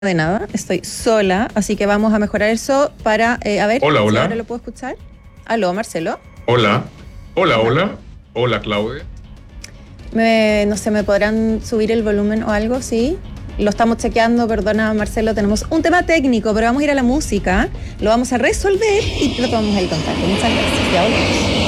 de nada, estoy sola, así que vamos a mejorar eso para, a ver, Hola, si hola. ahora lo puedo escuchar. Aló, Marcelo. Hola. Hola, Ma- hola. Hola, Claudia. no sé, ¿me podrán subir el volumen o algo? Sí. Lo estamos chequeando, perdona, Marcelo, tenemos un tema técnico, pero vamos a ir a la música, lo vamos a resolver y lo tomamos el contacto. Muchas gracias, ya volvemos.